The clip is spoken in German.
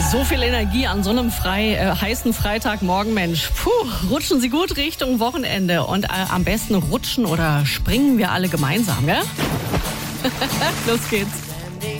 So viel Energie an so einem heißen Freitagmorgen, Mensch. Puh, rutschen Sie gut Richtung Wochenende und am besten rutschen oder springen wir alle gemeinsam, gell? Los geht's.